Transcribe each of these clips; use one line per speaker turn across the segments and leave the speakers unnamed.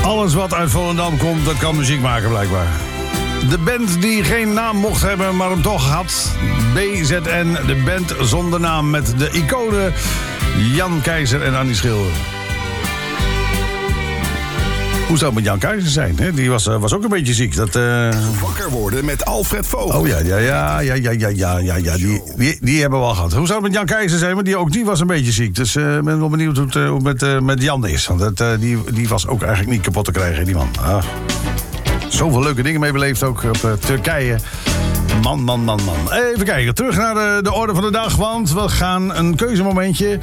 Alles wat uit Volendam komt, dat kan muziek maken blijkbaar. De band die geen naam mocht hebben, maar hem toch had. BZN, de band zonder naam met de iconen Jan Keizer en Annie Schilder. Hoe zou het met Jan Keizer zijn? Hè? Die was ook een beetje ziek.
Wakker worden met Alfred Vogel.
Oh ja. Die hebben we al gehad. Hoe zou het met Jan Keizer zijn? Want die was een beetje ziek. Dus ik ben wel benieuwd hoe het met Jan is. Want die was ook eigenlijk niet kapot te krijgen, die man. Zoveel leuke dingen mee beleefd ook op Turkije. Man. Even kijken, terug naar de orde van de dag. Want we gaan een keuzemomentje.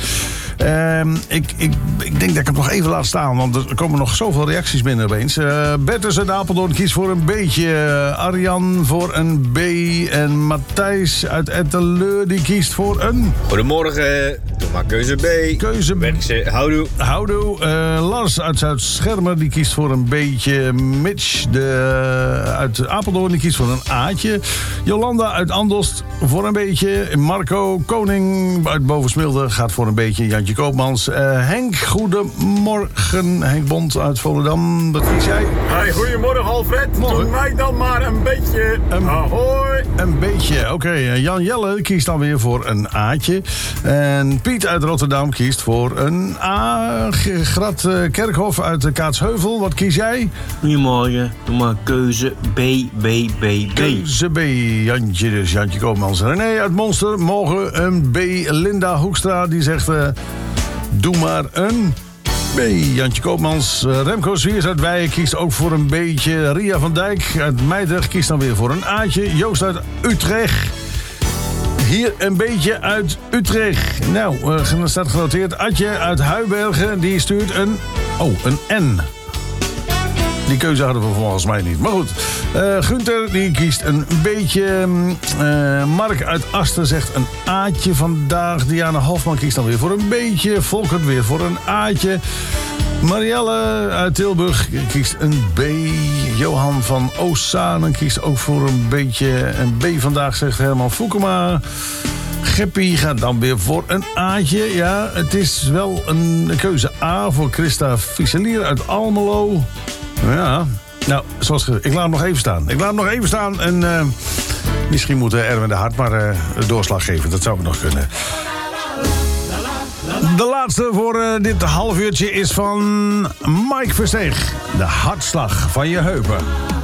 Ik denk dat ik hem nog even laat staan, want er komen nog zoveel reacties binnen opeens. Bertus uit Apeldoorn kiest voor een beetje. Arjan voor een B. En Matthijs uit Etteleur die kiest voor een...
Goedemorgen, doe maar keuze B. Houdoe.
Houdoe. Lars uit Zuid-Schermer die kiest voor een beetje. Mitch uit Apeldoorn die kiest voor een A'tje. Jolanda uit Andelst voor een beetje. Marco Koning uit Bovensmilde gaat voor een beetje. Jantje Koopmans. Henk, goedemorgen. Henk Bond uit Volendam. Wat kies jij?
Hi, goedemorgen Alfred. Doen wij dan maar een beetje. Ahoy.
Een beetje, oké. Jan Jelle kiest dan weer voor een A'tje. En Piet uit Rotterdam kiest voor een A. Grat Kerkhof uit Kaatsheuvel. Wat kies jij?
Goedemorgen. Doe maar keuze B.
Keuze B. Jantje Koopmans. René uit Monster. Morgen een B. Linda Hoekstra die zegt... doe maar een B. Jantje Koopmans. Remco Zwiers uit Weijen kiest ook voor een beetje. Ria van Dijk uit Meidrecht kiest dan weer voor een A'tje. Joost uit Utrecht. Hier een beetje uit Utrecht. Nou, er staat genoteerd. Adje uit Huibergen die stuurt een N. Die keuze hadden we volgens mij niet. Maar goed, Gunther die kiest een beetje. Mark uit Asten zegt een A'tje vandaag. Diana Hofman kiest dan weer voor een beetje. Volkert weer voor een A'tje. Marielle uit Tilburg kiest een B. Johan van Oostzaanen kiest ook voor een beetje. Een B vandaag, zegt Herman Foukema. Geppie gaat dan weer voor een A'tje. Ja, het is wel een keuze A voor Christa Fisselier uit Almelo. Ja, nou, zoals gezegd, ik laat hem nog even staan. En misschien moet Erwin de Hart maar doorslag geven. Dat zou ook nog kunnen. De laatste voor dit half uurtje is van Mike Versteeg. De hartslag van je heupen.